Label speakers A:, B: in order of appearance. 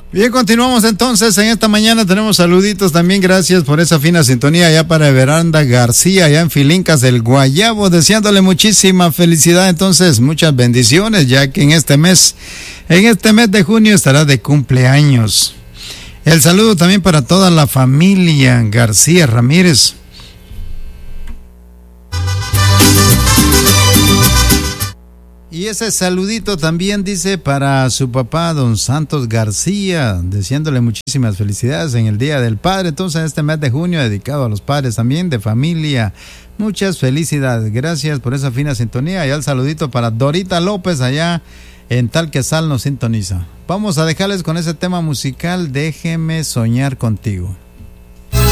A: Bien, continuamos entonces. En esta mañana tenemos saluditos también. Gracias por esa fina sintonía allá para Veranda García, allá en Filincas del Guayabo, deseándole muchísima felicidad. Entonces, muchas bendiciones, ya que en este mes de junio estará de cumpleaños. El saludo también para toda la familia García Ramírez. Y ese saludito también dice para su papá, don Santos García, deseándole muchísimas felicidades en el Día del Padre. Entonces, este mes de junio dedicado a los padres también de familia. Muchas felicidades. Gracias por esa fina sintonía. Y el saludito para Dorita López allá en Talquesal nos sintoniza. Vamos a dejarles con ese tema musical, Déjeme soñar contigo.